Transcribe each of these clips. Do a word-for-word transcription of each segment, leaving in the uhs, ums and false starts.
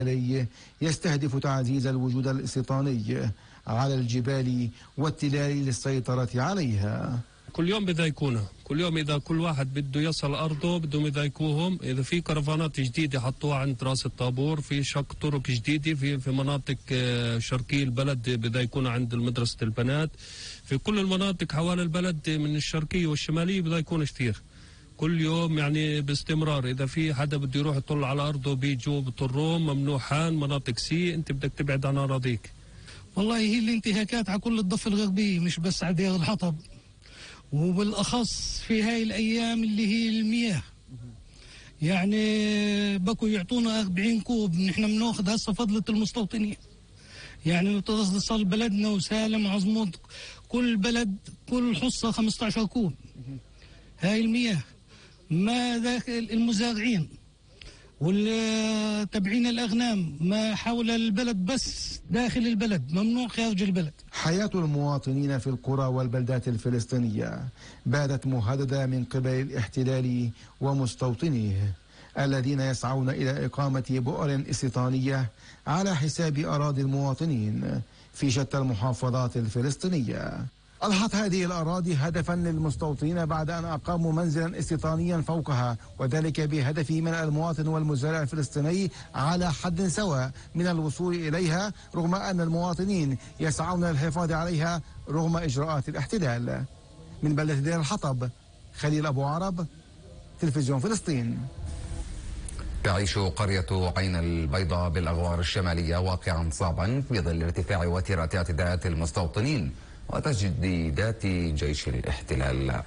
يستهدف تعزيز الوجود الاستيطاني على الجبال والتلال للسيطرة عليها. كل يوم بيضايقونا، كل يوم إذا كل واحد بده يصل أرضه بدهم يضايقوهم. إذا في كرفانات جديدة حطوها عند راس الطابور، في شق طرق جديدة في في مناطق شرقي البلد بيضايقونا عند مدرسة البنات، في كل المناطق حوالي البلد من الشرقية والشمالية بيضايقونا كثير. كل يوم يعني باستمرار، إذا في حدا بده يروح يطل على أرضه بيجوا بطروم، ممنوع حان مناطق سي، أنت بدك تبعد عن أراضيك. والله هي الانتهاكات على كل الضفة الغربية مش بس على دير الحطب، وبالأخص في هاي الأيام اللي هي المياه. يعني بكوا يعطونا أربعين كوب، نحن بناخذ هسه فضلة المستوطنين. يعني تصل بلدنا وسالم عزموط كل بلد كل حصة خمسة عشر كوب. هاي المياه ما داخل المزارعين والتبعين الأغنام ما حول البلد، بس داخل البلد ممنوع خارج البلد. حياة المواطنين في القرى والبلدات الفلسطينية باتت مهددة من قبل الاحتلال ومستوطنيه الذين يسعون إلى إقامة بؤر استيطانية على حساب أراضي المواطنين في شتى المحافظات الفلسطينية. أضحت هذه الأراضي هدفا للمستوطنين بعد أن أقاموا منزلا استيطانيا فوقها، وذلك بهدف منع المواطن والمزارع الفلسطيني على حد سواء من الوصول إليها، رغم أن المواطنين يسعون للحفاظ عليها رغم إجراءات الاحتلال. من بلدة دير الحطب، خليل أبو عرب، تلفزيون فلسطين. تعيش قرية عين البيضاء بالأغوار الشمالية واقعا صعبا في ظل ارتفاع وتيرة اعتداءات المستوطنين وتجديدات جيش الاحتلال.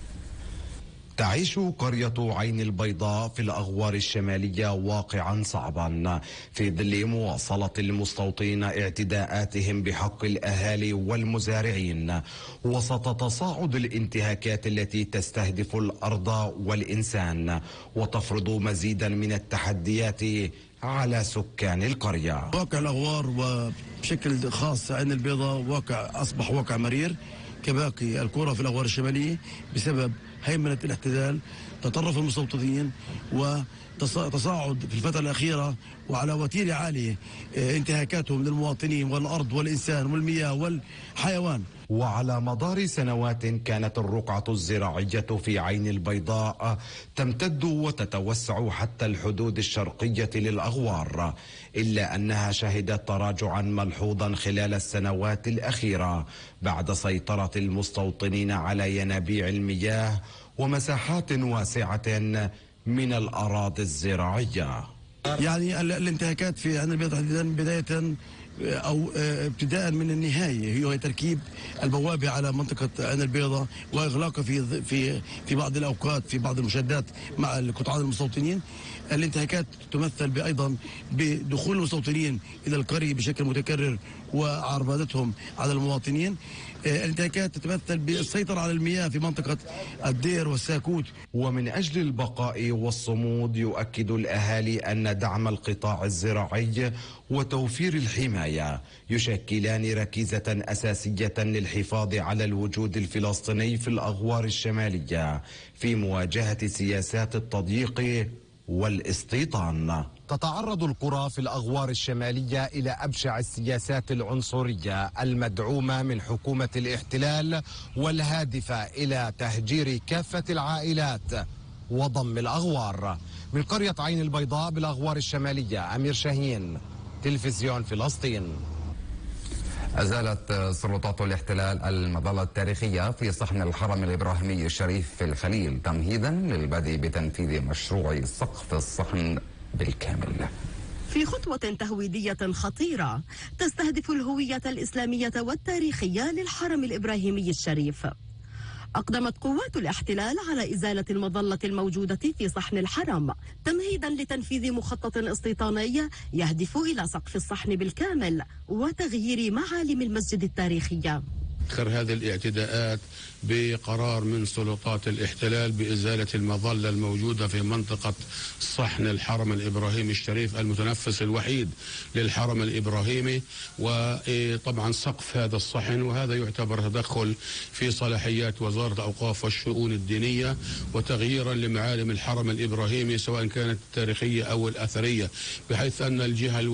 تعيش قرية عين البيضاء في الأغوار الشمالية واقعا صعبا في ظل مواصلة المستوطنين اعتداءاتهم بحق الأهالي والمزارعين وسط تصاعد الانتهاكات التي تستهدف الأرض والإنسان وتفرض مزيدا من التحديات على سكان القرية. واقع الأغوار وبشكل خاص عين البيضاء واقع أصبح واقع مرير كباقي القرى في الأغوار الشمالية بسبب هيمنة الاحتلال، تطرف المستوطنين وتصاعد في الفترة الأخيرة وعلى وتيرة عالية انتهاكاتهم للمواطنين والأرض والإنسان والمياه والحيوان. وعلى مدار سنوات كانت الرقعة الزراعية في عين البيضاء تمتد وتتوسع حتى الحدود الشرقية للأغوار، إلا أنها شهدت تراجعا ملحوظا خلال السنوات الأخيرة بعد سيطرة المستوطنين على ينابيع المياه ومساحات واسعة من الأراضي الزراعية. يعني الانتهاكات في عين البيضاء بداية أو ابتداء من النهاية هي تركيب البوابة على منطقة عين البيضاء وإغلاقها في في في بعض الأوقات في بعض المشادات مع قطعان المستوطنين. الانتهاكات تمثل أيضا بدخول المستوطنين إلى القرية بشكل متكرر وعربدتهم على المواطنين. الانتهاكات تتمثل بالسيطرة على المياه في منطقة الدير والساكوت. ومن أجل البقاء والصمود يؤكد الأهالي أن دعم القطاع الزراعي وتوفير الحماية يشكلان ركيزة أساسية للحفاظ على الوجود الفلسطيني في الأغوار الشمالية في مواجهة سياسات التضييق والاستيطان. تتعرض القرى في الأغوار الشمالية إلى أبشع السياسات العنصرية المدعومة من حكومة الاحتلال والهادفة إلى تهجير كافة العائلات وضم الأغوار. من قرية عين البيضاء بالأغوار الشمالية، أمير شاهين، تلفزيون فلسطين. أزالت سلطات الاحتلال المظلة التاريخية في صحن الحرم الإبراهيمي الشريف في الخليل تمهيدا للبدء بتنفيذ مشروع سقف الصحن بالكامل. في خطوة تهويدية خطيرة تستهدف الهوية الإسلامية والتاريخية للحرم الإبراهيمي الشريف، أقدمت قوات الاحتلال على إزالة المظلة الموجودة في صحن الحرم تمهيدا لتنفيذ مخطط استيطاني يهدف إلى سقف الصحن بالكامل وتغيير معالم المسجد التاريخية. آخر هذه الاعتداءات بقرار من سلطات الاحتلال بإزالة المظلة الموجودة في منطقة صحن الحرم الإبراهيمي الشريف المتنفس الوحيد للحرم الإبراهيمي، وطبعا سقف هذا الصحن، وهذا يعتبر تدخل في صلاحيات وزارة الأوقاف والشؤون الدينية وتغييرا لمعالم الحرم الإبراهيمي سواء كانت التاريخية أو الأثرية، بحيث أن الجهة